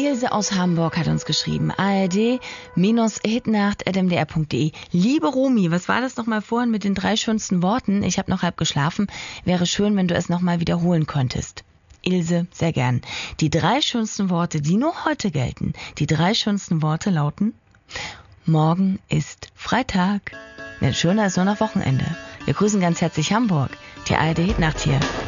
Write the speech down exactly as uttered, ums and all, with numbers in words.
Ilse aus Hamburg hat uns geschrieben, A R D Hitnacht at m d r punkt d e. Liebe Romy, was war das nochmal vorhin mit den drei schönsten Worten? Ich habe noch halb geschlafen. Wäre schön, wenn du es nochmal wiederholen könntest. Ilse, sehr gern. Die drei schönsten Worte, die nur heute gelten. Die drei schönsten Worte lauten: Morgen ist Freitag. Ja, schöner ist nur noch Wochenende. Wir grüßen ganz herzlich Hamburg. Die A R D Hitnacht hier.